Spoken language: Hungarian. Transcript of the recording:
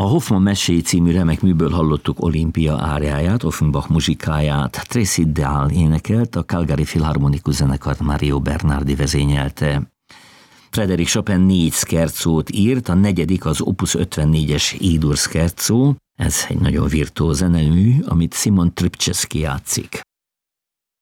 A Hoffmann meséi című remek műből hallottuk Olimpia áriáját, Offenbach muzsikáját, Tracy Dahl énekelt, a Calgary Filharmonikus zenekart Mario Bernardi vezényelte. Frédéric Chopin 4 szkerzót írt, a negyedik az Opus 54-es E-dur szkerzó, ez egy nagyon virtuóz zenemű, amit Simon Trubczewski játszik.